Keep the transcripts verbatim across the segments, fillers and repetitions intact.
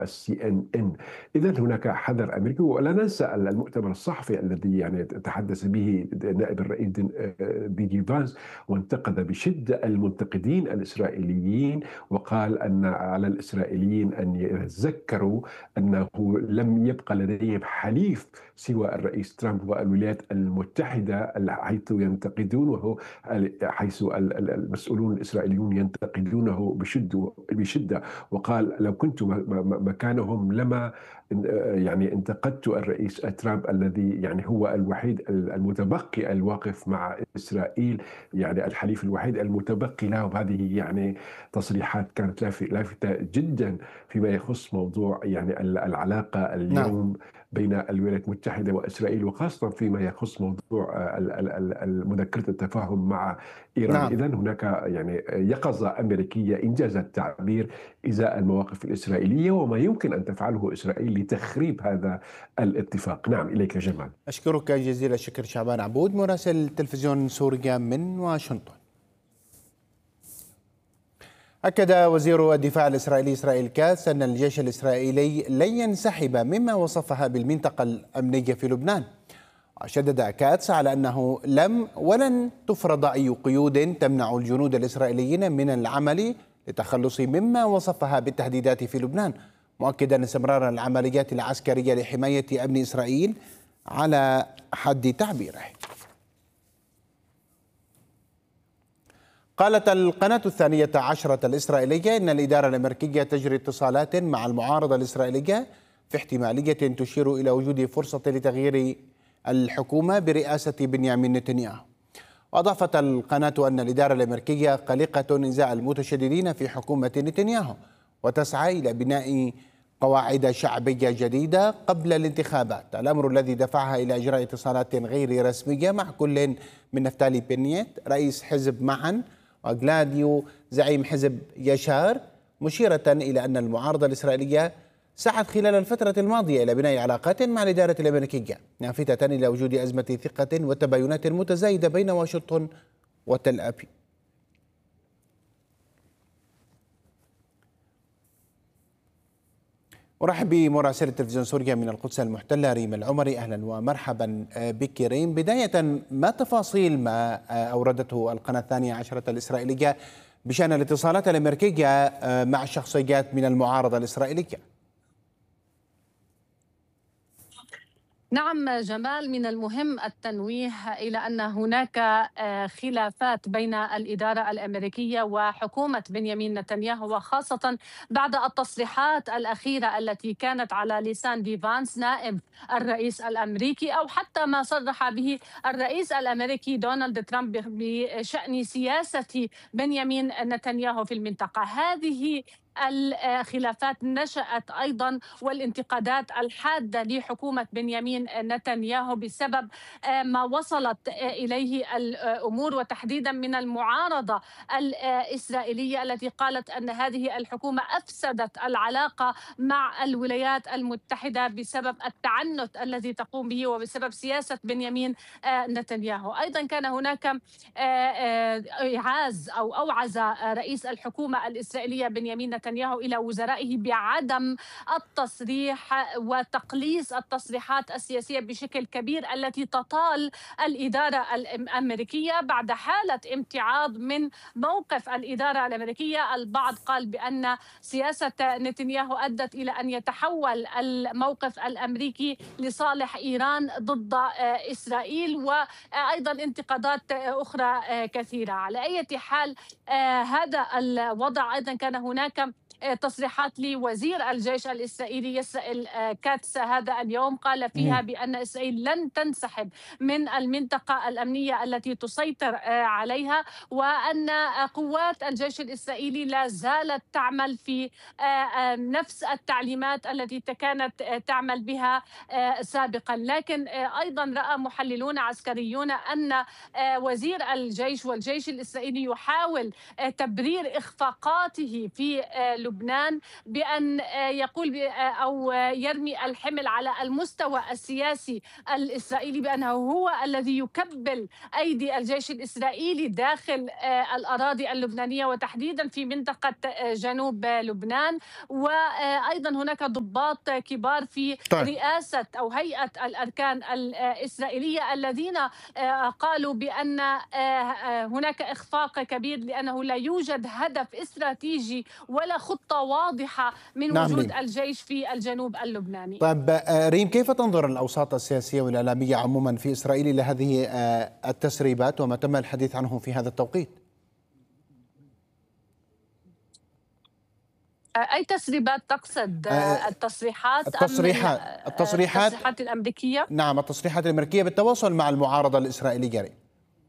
السي ان ان. اذا هناك حذر امريكي. ولا ننسى المؤتمر الصحفي الذي يعني تحدث به نائب الرئيس دي جي فانس، وانتقد بشده المنتقدين الاسرائيليين، وقال ان على الاسرائيليين ان يتذكروا انه لم يبقى لديهم حليف سوى الرئيس ترامب والولايات المتحده، حيث ينتقدونه حيث المسؤولون الاسرائيليون ينتقدونه بشده بشده. وقال لو كنت مكانهم لما يعني انتقدت الرئيس ترامب الذي يعني هو الوحيد المتبقي الواقف مع إسرائيل، يعني الحليف الوحيد المتبقي له. وهذه يعني تصريحات كانت لافتة جدا فيما يخص موضوع يعني العلاقة نعم. اليوم بين الولايات المتحدة وإسرائيل، وخاصة فيما يخص موضوع مذكرة التفاهم مع إيران. نعم. إذا هناك يعني يقظة أمريكية إنجاز التعبير إزاء المواقف الإسرائيلية وما يمكن أن تفعله إسرائيل لتخريب هذا الاتفاق. نعم، إليك جمال. أشكرك جزيل الشكر شعبان عبود مراسل تلفزيون سوريا من واشنطن. أكد وزير الدفاع الإسرائيلي إسرائيل كاتس أن الجيش الإسرائيلي لن ينسحب مما وصفها بالمنطقة الأمنية في لبنان. وشدد كاتس على أنه لم ولن تفرض أي قيود تمنع الجنود الإسرائيليين من العمل للتخلص مما وصفها بالتهديدات في لبنان، مؤكدا استمرار العمليات العسكرية لحماية أمن إسرائيل على حد تعبيره. قالت القناة الثانية عشرة الإسرائيلية إن الإدارة الأمريكية تجري اتصالات مع المعارضة الإسرائيلية في احتمالية تشير إلى وجود فرصة لتغيير الحكومة برئاسة بنيامين نتنياهو. وأضافت القناة أن الإدارة الأمريكية قلقة إزاء المتشددين في حكومة نتنياهو وتسعى إلى بناء قواعد شعبية جديدة قبل الانتخابات، الأمر الذي دفعها إلى إجراء اتصالات غير رسمية مع كل من نفتالي بنيت رئيس حزب معا وغلاديو زعيم حزب يشار، مشيرة إلى أن المعارضة الإسرائيلية سعت خلال الفترة الماضية إلى بناء علاقات مع الإدارة الأمريكية، لافتة إلى وجود أزمة ثقة وتباينات متزايدة بين واشنطن وتل أبيب. أرحب بمراسلة تلفزيون سوريا من القدس المحتلة ريم العمري. أهلا ومرحبا بك ريم. بداية، ما تفاصيل ما أوردته القناة الثانية عشرة الإسرائيلية بشأن الاتصالات الأمريكية مع شخصيات من المعارضة الإسرائيلية؟ نعم جمال، من المهم التنويه إلى أن هناك خلافات بين الإدارة الأمريكية وحكومة بنيامين نتنياهو، وخاصة بعد التصريحات الأخيرة التي كانت على لسان دي فانس نائب الرئيس الأمريكي، أو حتى ما صرح به الرئيس الأمريكي دونالد ترامب بشأن سياسة بنيامين نتنياهو في المنطقة. هذه الخلافات نشأت أيضا والانتقادات الحادة لحكومة بنيامين نتنياهو بسبب ما وصلت إليه الأمور، وتحديدا من المعارضة الإسرائيلية التي قالت أن هذه الحكومة أفسدت العلاقة مع الولايات المتحدة بسبب التعنت الذي تقوم به وبسبب سياسة بنيامين نتنياهو. أيضا كان هناك إيعاز أو أوعز رئيس الحكومة الإسرائيلية بنيامين نتنياهو إلى وزرائه بعدم التصريح وتقليص التصريحات السياسية بشكل كبير التي تطال الإدارة الأمريكية بعد حالة امتعاض من موقف الإدارة الأمريكية. البعض قال بأن سياسة نتنياهو أدت إلى أن يتحول الموقف الأمريكي لصالح إيران ضد إسرائيل، وأيضا انتقادات أخرى كثيرة. على أي حال هذا الوضع، أيضا كان هناك تصريحات لوزير الجيش الإسرائيلي إسرائيل كاتس هذا اليوم، قال فيها بأن إسرائيل لن تنسحب من المنطقة الأمنية التي تسيطر عليها، وأن قوات الجيش الإسرائيلي لا زالت تعمل في نفس التعليمات التي كانت تعمل بها سابقا. لكن أيضا رأى محللون عسكريون أن وزير الجيش والجيش الإسرائيلي يحاول تبرير إخفاقاته في لبنان لبنان بأن يقول أو يرمي الحمل على المستوى السياسي الإسرائيلي بأنه هو الذي يكبل أيدي الجيش الإسرائيلي داخل الأراضي اللبنانية وتحديدا في منطقة جنوب لبنان. وأيضا هناك ضباط كبار في طيب. رئاسة أو هيئة الأركان الإسرائيلية الذين قالوا بأن هناك إخفاق كبير لأنه لا يوجد هدف استراتيجي ولا خطة واضحة من نعم وجود ريم. الجيش في الجنوب اللبناني. طيب ريم، كيف تنظر الأوساط السياسية والإعلامية عموما في إسرائيل إلى هذه التسريبات وما تم الحديث عنه في هذا التوقيت؟ أي تسريبات تقصد؟ التصريحات التصريحات أم التصريحات التصريحات الأمريكية؟ نعم، التصريحات الأمريكية بالتواصل مع المعارضة الإسرائيلية ريم.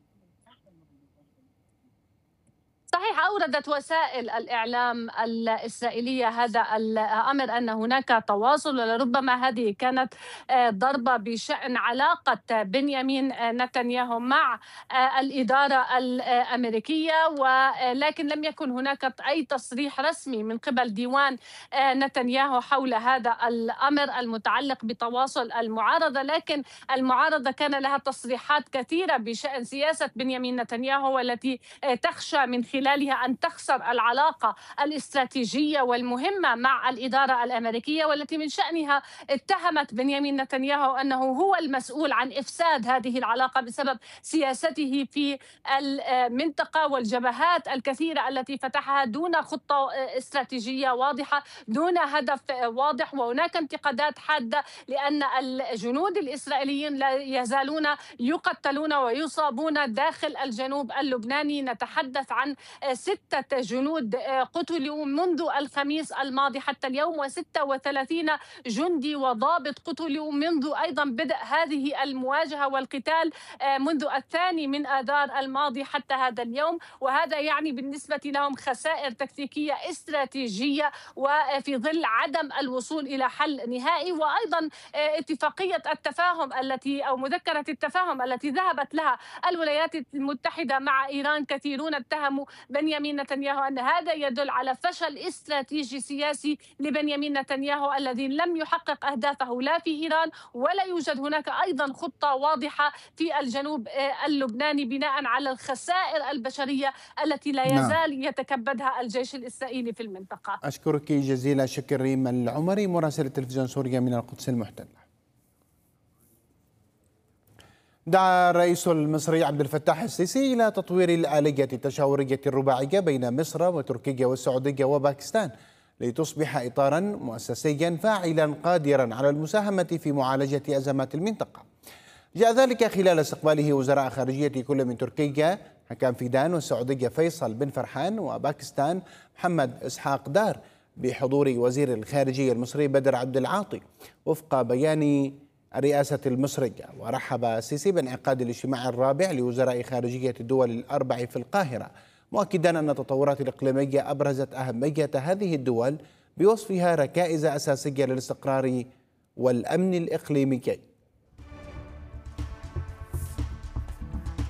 صحيح، أوردت وسائل الإعلام الإسرائيلية هذا الأمر أن هناك تواصل، ولربما هذه كانت ضربة بشأن علاقة بنيامين نتنياهو مع الإدارة الأمريكية، ولكن لم يكن هناك أي تصريح رسمي من قبل ديوان نتنياهو حول هذا الأمر المتعلق بتواصل المعارضة. لكن المعارضة كان لها تصريحات كثيرة بشأن سياسة بنيامين نتنياهو والتي تخشى من خلال خلالها أن تخسر العلاقة الاستراتيجية والمهمة مع الإدارة الأمريكية، والتي من شأنها اتهمت بنيامين نتنياهو أنه هو المسؤول عن إفساد هذه العلاقة بسبب سياسته في المنطقة والجبهات الكثيرة التي فتحها دون خطة استراتيجية واضحة، دون هدف واضح. وهناك انتقادات حادة لأن الجنود الإسرائيليين لا يزالون يقتلون ويصابون داخل الجنوب اللبناني. نتحدث عن ستة جنود قتلوا منذ الخميس الماضي حتى اليوم، وستة وثلاثين جندي وضابط قتلوا منذ أيضا بدء هذه المواجهة والقتال منذ الثاني من آذار الماضي حتى هذا اليوم. وهذا يعني بالنسبة لهم خسائر تكتيكية استراتيجية، وفي ظل عدم الوصول إلى حل نهائي. وأيضا اتفاقية التفاهم التي أو مذكرة التفاهم التي ذهبت لها الولايات المتحدة مع إيران، كثيرون اتهموا بنيامين نتنياهو أن هذا يدل على فشل استراتيجي سياسي لبنيامين نتنياهو الذي لم يحقق أهدافه لا في إيران، ولا يوجد هناك أيضا خطة واضحة في الجنوب اللبناني بناء على الخسائر البشرية التي لا يزال يتكبدها الجيش الإسرائيلي في المنطقة. أشكرك جزيلا شكر ريم العمري مراسل تلفزيون سوريا من القدس المحتلة. دعا الرئيس المصري عبد الفتاح السيسي إلى تطوير الآلية التشاورية الرباعية بين مصر وتركيا والسعودية وباكستان لتصبح إطارا مؤسسيا فاعلا قادرا على المساهمة في معالجة أزمات المنطقة. جاء ذلك خلال استقباله وزراء خارجية كل من تركيا حكام فيدان والسعودية فيصل بن فرحان وباكستان محمد إسحاق دار بحضور وزير الخارجية المصري بدر عبد العاطي وفق بيان الرئاسة المصرية. ورحب السيسي بانعقاد الاجتماع الرابع لوزراء خارجية الدول الأربع في القاهرة، مؤكدا أن التطورات الإقليمية أبرزت أهمية هذه الدول بوصفها ركائز أساسية للاستقرار والأمن الإقليمي.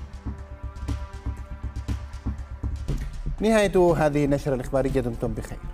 نهاية هذه النشرة الإخبارية، دمتم بخير.